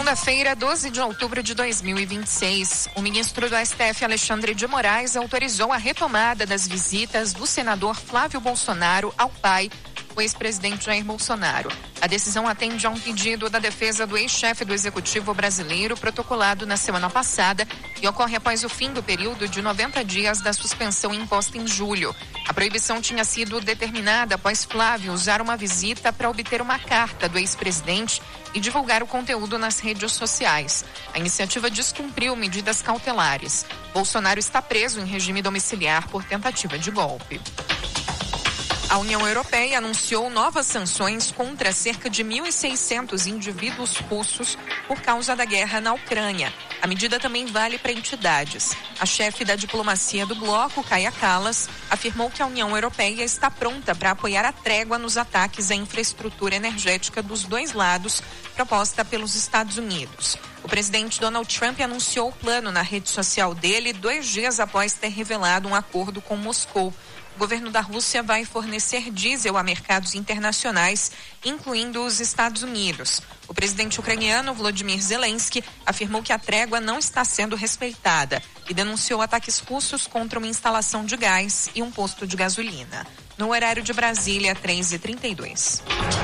Segunda-feira, 12 de outubro de 2026, o ministro do STF, Alexandre de Moraes, autorizou a retomada das visitas do senador Flávio Bolsonaro ao pai, o ex-presidente Jair Bolsonaro. A decisão atende a um pedido da defesa do ex-chefe do Executivo brasileiro, protocolado na semana passada, e ocorre após o fim do período de 90 dias da suspensão imposta em julho. A proibição tinha sido determinada após Flávio usar uma visita para obter uma carta do ex-presidente e divulgar o conteúdo nas redes sociais. A iniciativa descumpriu medidas cautelares. Bolsonaro está preso em regime domiciliar por tentativa de golpe. A União Europeia anunciou novas sanções contra cerca de 1.600 indivíduos russos por causa da guerra na Ucrânia. A medida também vale para entidades. A chefe da diplomacia do bloco, Kaja Kallas, afirmou que a União Europeia está pronta para apoiar a trégua nos ataques à infraestrutura energética dos dois lados, proposta pelos Estados Unidos. O presidente Donald Trump anunciou o plano na rede social dele 2 dias após ter revelado um acordo com Moscou. O governo da Rússia vai fornecer diesel a mercados internacionais, incluindo os Estados Unidos. O presidente ucraniano, Volodymyr Zelensky, afirmou que a trégua não está sendo respeitada e denunciou ataques russos contra uma instalação de gás e um posto de gasolina. No horário de Brasília, 3h32.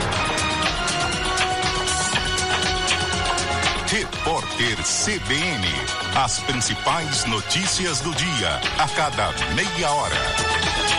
Repórter CBN. As principais notícias do dia, a cada meia hora.